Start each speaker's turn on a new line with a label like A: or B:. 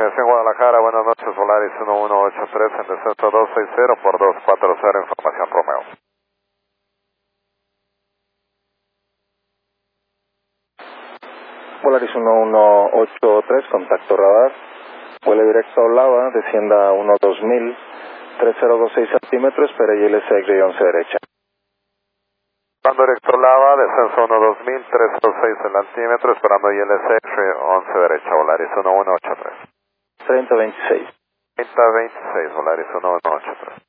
A: Aviación Guadalajara, buenas noches, Volaris 1183 en descenso 260 por 240, información Romeo.
B: Volaris 1183, contacto radar, vuele directo a Olava, descienda a 12000, 3026 centímetros, espera ILS X-11 derecha.
A: Mando directo Lava, descenso 12000, 306 centímetros, esperando ILS X-11 derecha, Volaris 1183.
B: 3026.
A: 3026, Volaris 1183.